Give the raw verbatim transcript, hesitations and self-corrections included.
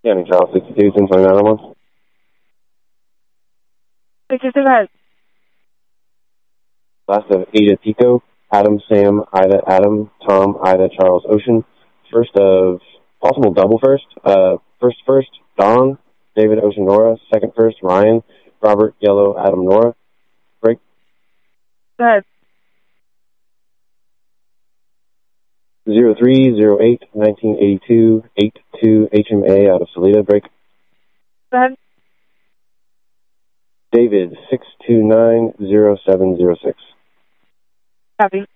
County Charles sixty-two, ten twenty-nine oh one. sixty-two, go ahead. Last of Ada Tico, Adam, Sam, Ida, Adam, Tom, Ida, Charles, Ocean. First of possible double first. Uh, first first, Don, David, Ocean, Nora. Second first, Ryan, Robert, Yellow, Adam, Nora. Break. Go ahead. zero three zero eight nineteen eighty-two eight two H M A out of Salida. Break. Go ahead. David, six two nine zero seven zero six. Copy.